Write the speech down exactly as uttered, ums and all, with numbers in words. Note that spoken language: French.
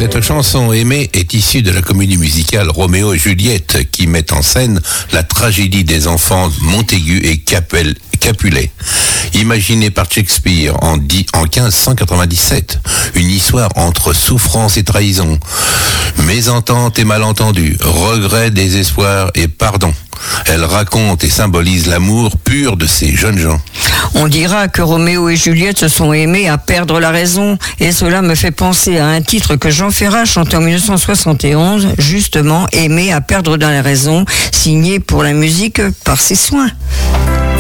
Cette chanson Aimée est issue de la comédie musicale Roméo et Juliette qui met en scène la tragédie des enfants Montaigu et Capel, Capulet. Imaginée par Shakespeare en, dix, en quinze cent quatre-vingt-dix-sept, une histoire entre souffrance et trahison, mésentente et malentendu, regret, désespoir et pardon. Elle raconte et symbolise l'amour pur de ces jeunes gens. On dira que Roméo et Juliette se sont aimés à perdre la raison, et cela me fait penser à un titre que Jean Ferrat chantait en dix-neuf cent soixante et onze, justement, Aimé à perdre la raison, signé pour la musique par ses soins.